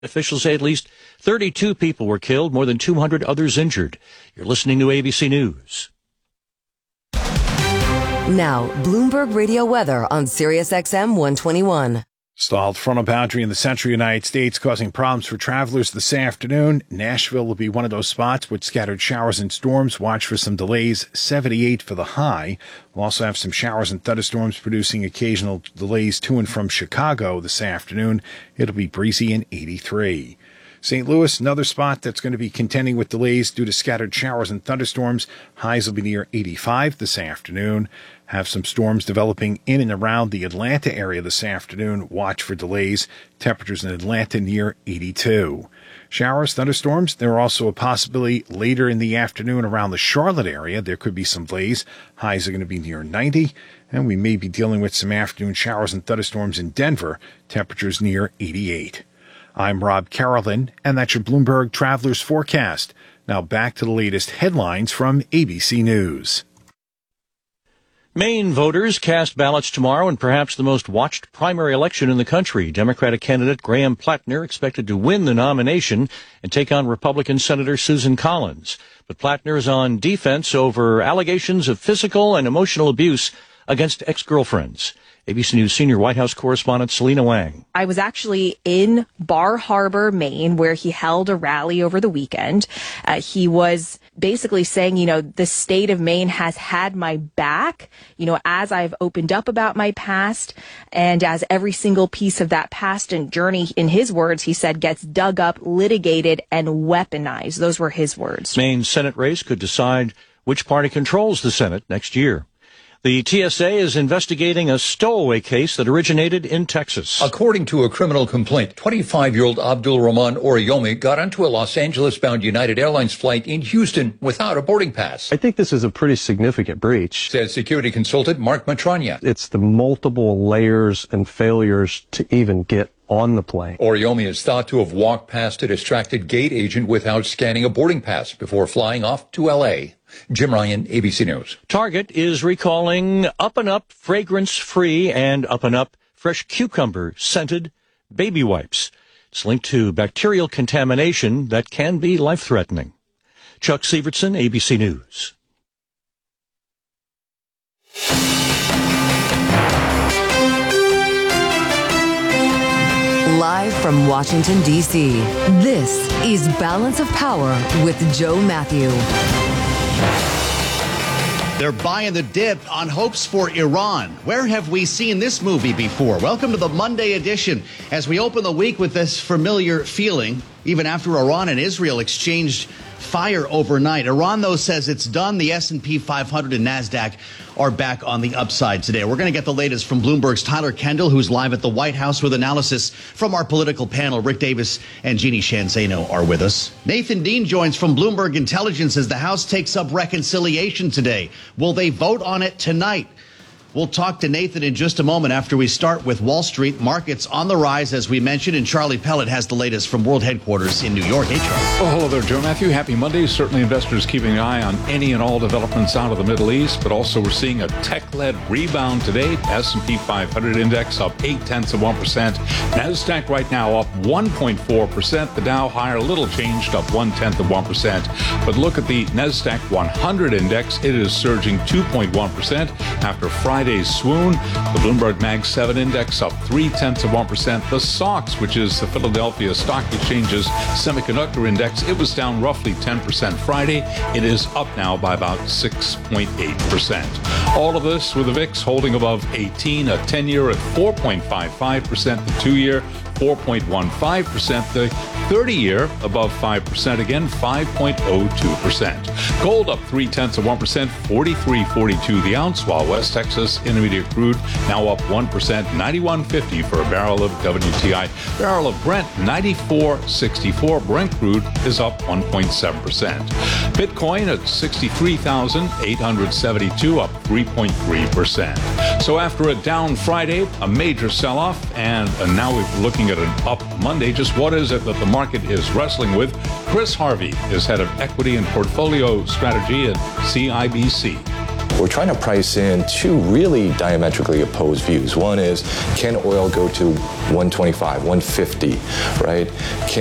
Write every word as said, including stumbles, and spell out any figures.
Officials say at least thirty-two people were killed, more than two hundred others injured. You're listening to A B C News. Now, Bloomberg Radio weather on Sirius X M one twenty-one. Stalled frontal boundary in the central United States causing problems for travelers this afternoon. Nashville will be one of those spots with scattered showers and storms. Watch for some delays. seventy-eight for the high. We'll also have some showers and thunderstorms producing occasional delays to and from Chicago this afternoon. It'll be breezy and eighty-three. Saint Louis, another spot that's going to be contending with delays due to scattered showers and thunderstorms. Highs will be near eighty-five this afternoon. Have some storms developing in and around the Atlanta area this afternoon. Watch for delays. Temperatures in Atlanta near eighty-two. Showers, thunderstorms. There are also a possibility later in the afternoon around the Charlotte area. There could be some delays. Highs are going to be near ninety. And we may be dealing with some afternoon showers and thunderstorms in Denver. Temperatures near eighty-eight. I'm Rob Carolyn, and that's your Bloomberg Travelers Forecast. Now back to the latest headlines from A B C News. Maine voters cast ballots tomorrow in perhaps the most watched primary election in the country. Democratic candidate Graham Plattner expected to win the nomination and take on Republican Senator Susan Collins. But Plattner is on defense over allegations of physical and emotional abuse against ex-girlfriends. A B C News senior White House correspondent Selena Wang. I was actually in Bar Harbor, Maine, where he held a rally over the weekend. Uh, he was basically saying, you know, the state of Maine has had my back, you know, as I've opened up about my past, and as every single piece of that past and journey, in his words, he said, gets dug up, litigated, and weaponized. Those were his words. Maine's Senate race could decide which party controls the Senate next year. The T S A is investigating a stowaway case that originated in Texas. According to a criminal complaint, twenty-five-year-old Abdul Rahman Oriyomi got onto a Los Angeles-bound United Airlines flight in Houston without a boarding pass. I think this is a pretty significant breach, said security consultant Mark Matranya. It's the multiple layers and failures to even get on the plane. Oriyomi is thought to have walked past a distracted gate agent without scanning a boarding pass before flying off to L A. Jim Ryan, A B C News. Target is recalling Up and Up fragrance-free and Up and Up fresh cucumber scented baby wipes. It's linked to bacterial contamination that can be life-threatening. Chuck Sievertson, A B C News. Live from Washington, D C, this is Balance of Power with Joe Matthew. They're buying the dip on hopes for Iran. Where have we seen this movie before? Welcome to the Monday edition as we open the week with this familiar feeling, even after Iran and Israel exchanged fire overnight. Iran, though, says it's done. The S and P five hundred and NASDAQ are back on the upside today. We're going to get the latest from Bloomberg's Tyler Kendall, who's live at the White House with analysis from our political panel. Rick Davis and Jeannie Shanzano are with us. Nathan Dean joins from Bloomberg Intelligence as the House takes up reconciliation today. Will they vote on it tonight? We'll talk to Nathan in just a moment after we start with Wall Street. Markets on the rise, as we mentioned, and Charlie Pellet has the latest from World Headquarters in New York. Hey, Charlie. Well, hello there, Joe Matthew. Happy Monday. Certainly investors keeping an eye on any and all developments out of the Middle East, but also we're seeing a tech-led rebound today. S and P five hundred index up eight-tenths of one percent. NASDAQ right now up one point four percent. The Dow higher, a little changed, up one-tenth of one percent. But look at the NASDAQ one hundred index. It is surging two point one percent after Friday. Friday's swoon. The Bloomberg Mag seven index up three-tenths of one percent. The S O X, which is the Philadelphia Stock Exchange's semiconductor index, it was down roughly ten percent Friday. It is up now by about six point eight percent. All of this with the V I X holding above eighteen, a ten-year at four point five five percent, the two-year four point one five percent, the thirty-year above five percent again, five point oh two percent. Gold up three-tenths of one percent, forty-three forty-two the ounce, while West Texas Intermediate crude now up one percent, ninety-one fifty for a barrel of W T I. Barrel of Brent, ninety-four sixty-four. Brent crude is up one point seven percent. Bitcoin at sixty-three thousand eight hundred seventy-two, up three point three percent. So after a down Friday, a major sell-off, and, and now we're looking at an up Monday, just what is it that the market is wrestling with? Chris Harvey is head of equity and portfolio strategy at C I B C. we're trying to price in two really diametrically opposed views. One is, can oil go to one twenty-five, one fifty, right? Can